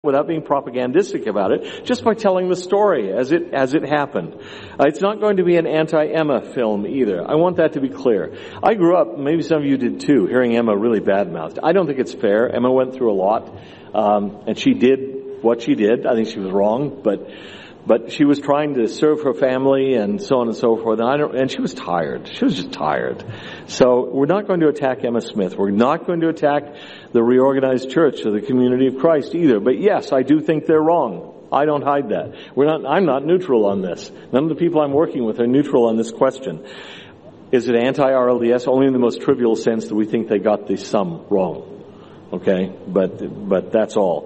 without being propagandistic about it, just by telling the story as it happened. It's not going to be an anti-Emma film either. I want that to be clear. I grew up, maybe some of you did too, hearing Emma really badmouthed. I don't think it's fair. Emma went through a lot, and she did what she did. I think she was wrong, but she was trying to serve her family and so on and so forth. And she was tired. She was just tired. So we're not going to attack Emma Smith. We're not going to attack the Reorganized Church or the Community of Christ either. But yes, I do think they're wrong. I don't hide that. I'm not neutral on this. None of the people I'm working with are neutral on this question. Is it anti-RLDS? Only in the most trivial sense that we think they got the sum wrong. Okay? But that's all.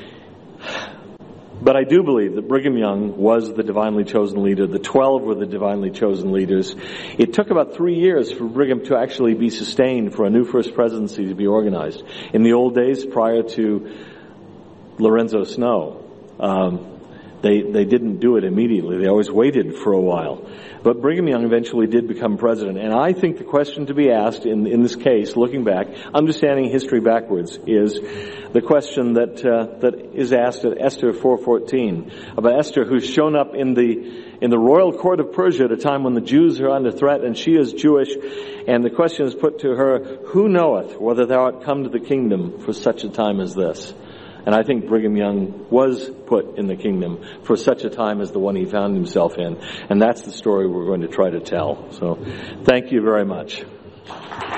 But I do believe that Brigham Young was the divinely chosen leader. The 12 were the divinely chosen leaders. It took about 3 years for Brigham to actually be sustained, for a new first presidency to be organized. In the old days, prior to Lorenzo Snow, they didn't do it immediately. They always waited for a while. But Brigham Young eventually did become president. And I think the question to be asked in this case, looking back, understanding history backwards, is the question that is asked at Esther 4:14 about Esther, who's shown up in the royal court of Persia at a time when the Jews are under threat, and she is Jewish. And the question is put to her, "Who knoweth whether thou art come to the kingdom for such a time as this?" And I think Brigham Young was put in the kingdom for such a time as the one he found himself in. And that's the story we're going to try to tell. So thank you very much.